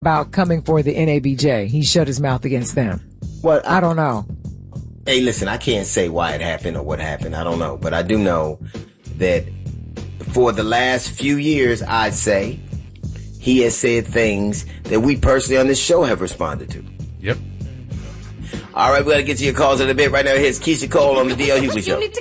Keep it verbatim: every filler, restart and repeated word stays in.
about coming for the N A B J. He shut his mouth against them. Well, I, I don't know. Hey, listen, I can't say why it happened or what happened. I don't know. But I do know that for the last few years, I'd say, he has said things that we personally on this show have responded to. Yep. All right, we got to get to your calls in a bit. Right now, here's Keisha Cole on the D L Hughley Show.